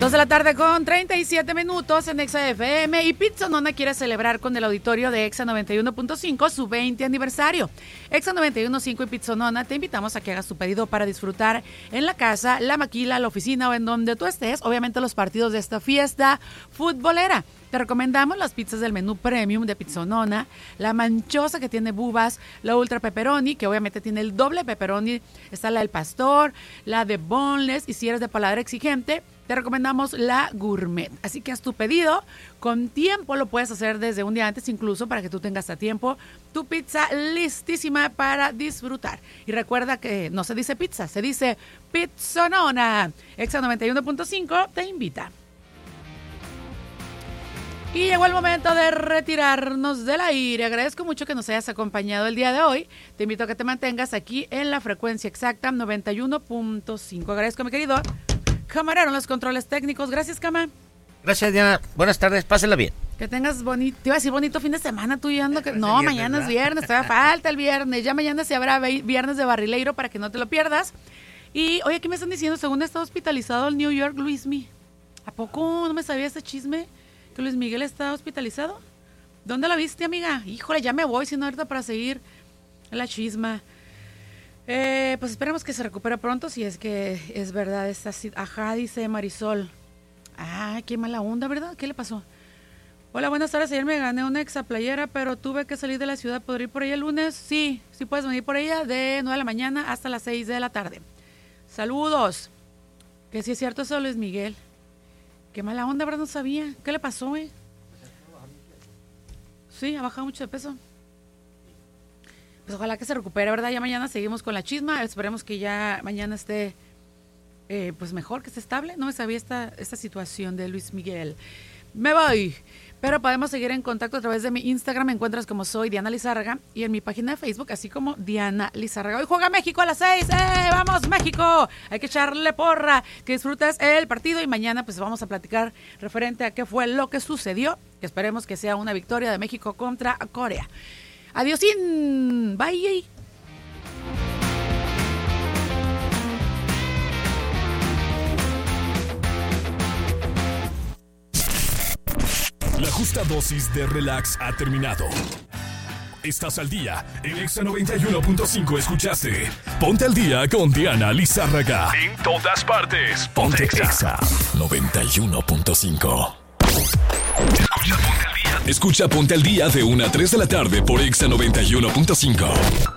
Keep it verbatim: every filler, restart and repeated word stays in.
Dos de la tarde con treinta y siete minutos en Exa F M, y Pizzonona quiere celebrar con el auditorio de Exa noventa y uno punto cinco su veinte aniversario. Exa noventa y uno punto cinco y Pizzonona te invitamos a que hagas tu pedido para disfrutar en la casa, la maquila, la oficina o en donde tú estés, obviamente los partidos de esta fiesta futbolera. Te recomendamos las pizzas del menú premium de Pizzonona, la manchosa que tiene bubas, la ultra pepperoni que obviamente tiene el doble pepperoni, está la del pastor, la de boneless, y si eres de paladar exigente, te recomendamos la gourmet. Así que haz tu pedido con tiempo, lo puedes hacer desde un día antes incluso para que tú tengas a tiempo tu pizza listísima para disfrutar. Y recuerda que no se dice pizza, se dice Pizzonona. Exa noventa y uno punto cinco te invita. Y llegó el momento de retirarnos del aire. Agradezco mucho que nos hayas acompañado el día de hoy. Te invito a que te mantengas aquí en la frecuencia exacta noventa y uno punto cinco. Agradezco a mi querido camarero en los controles técnicos. Gracias, Cama. Gracias, Diana. Buenas tardes, pásenla bien. Que tengas bonito, te iba a decir bonito fin de semana, tú y ando que... No, viernes, mañana ¿verdad? Es viernes, todavía falta el viernes. Ya mañana se habrá viernes de barrileiro para que no te lo pierdas. Y, oye, ¿qué me están diciendo? Según está hospitalizado el New York Luismi. ¿A poco no me sabía ese chisme? ¿Que Luis Miguel está hospitalizado? ¿Dónde la viste, amiga? Híjole, ya me voy, sino ahorita para seguir la chisma. Eh, pues esperemos que se recupere pronto, si es que es verdad esta... Ajá, dice Marisol. Ah, qué mala onda, ¿verdad? ¿Qué le pasó? Hola, buenas tardes. Ayer me gané una exa playera, pero tuve que salir de la ciudad. ¿Podré ir por ella el lunes? Sí, sí puedes venir por ella de nueve de la mañana hasta las seis de la tarde. Saludos. Que sí es cierto eso de Luis Miguel. Qué mala onda, ¿verdad? No sabía. ¿Qué le pasó, eh? Sí, ha bajado mucho de peso. Pues ojalá que se recupere, ¿verdad? Ya mañana seguimos con la chisma. Esperemos que ya mañana esté eh, pues mejor, que esté estable. No me sabía esta, esta situación de Luis Miguel. Me voy. Pero podemos seguir en contacto a través de mi Instagram. Me encuentras como soy Diana Lizárraga. Y en mi página de Facebook, así como Diana Lizárraga. Hoy juega México a las seis. ¡Eh! ¡Vamos, México! Hay que echarle porra. Que disfrutes el partido. Y mañana pues vamos a platicar referente a qué fue lo que sucedió. Que esperemos que sea una victoria de México contra Corea. Adiósín. Bye. La justa dosis de relax ha terminado. Estás al día. En Exa noventa y uno punto cinco escuchaste Ponte al Día con Diana Lizárraga. En todas partes. Ponte Exa noventa y uno punto cinco. Escucha Ponte al Día. Escucha Ponte al Día de una a tres de la tarde por Exa noventa y uno punto cinco.